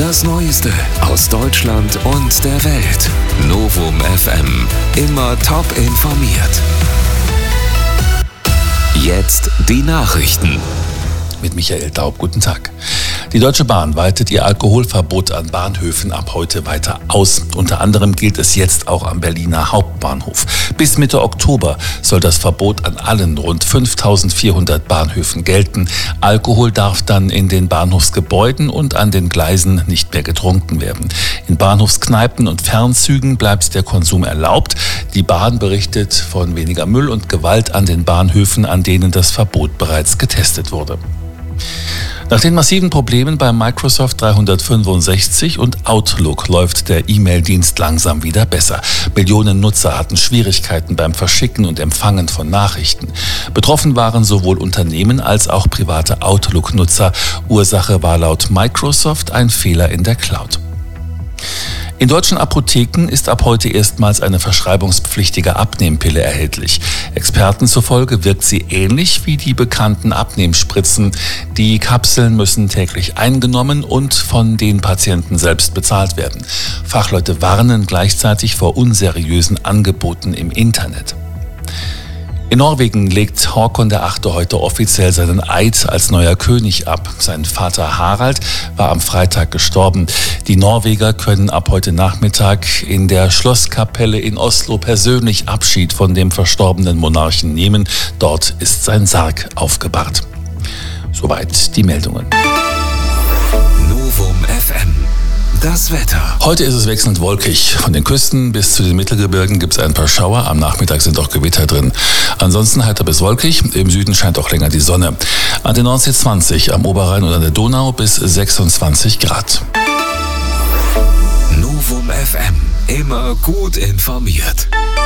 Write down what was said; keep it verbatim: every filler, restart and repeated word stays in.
Das Neueste aus Deutschland und der Welt. Novum F M. Immer top informiert. Jetzt die Nachrichten. Mit Michael Daub, guten Tag. Die Deutsche Bahn weitet ihr Alkoholverbot an Bahnhöfen ab heute weiter aus. Unter anderem gilt es jetzt auch am Berliner Hauptbahnhof. Bis Mitte Oktober soll das Verbot an allen rund fünftausendvierhundert Bahnhöfen gelten. Alkohol darf dann in den Bahnhofsgebäuden und an den Gleisen nicht mehr getrunken werden. In Bahnhofskneipen und Fernzügen bleibt der Konsum erlaubt. Die Bahn berichtet von weniger Müll und Gewalt an den Bahnhöfen, an denen das Verbot bereits getestet wurde. Nach den massiven Problemen bei Microsoft dreihundertfünfundsechzig und Outlook läuft der E-Mail-Dienst langsam wieder besser. Millionen Nutzer hatten Schwierigkeiten beim Verschicken und Empfangen von Nachrichten. Betroffen waren sowohl Unternehmen als auch private Outlook-Nutzer. Ursache war laut Microsoft ein Fehler in der Cloud. In deutschen Apotheken ist ab heute erstmals eine verschreibungspflichtige Abnehmpille erhältlich. Experten zufolge wirkt sie ähnlich wie die bekannten Abnehmspritzen. Die Kapseln müssen täglich eingenommen und von den Patienten selbst bezahlt werden. Fachleute warnen gleichzeitig vor unseriösen Angeboten im Internet. In Norwegen legt Håkon der Achte heute offiziell seinen Eid als neuer König ab. Sein Vater Harald war am Freitag gestorben. Die Norweger können ab heute Nachmittag in der Schlosskapelle in Oslo persönlich Abschied von dem verstorbenen Monarchen nehmen. Dort ist sein Sarg aufgebahrt. Soweit die Meldungen. Novum F M. Das Wetter. Heute ist es wechselnd wolkig. Von den Küsten bis zu den Mittelgebirgen gibt es ein paar Schauer. Am Nachmittag sind auch Gewitter drin. Ansonsten heiter bis wolkig. Im Süden scheint auch länger die Sonne. An der Nordsee zwanzig, am Oberrhein und an der Donau bis sechsundzwanzig Grad. Novum F M. Immer gut informiert.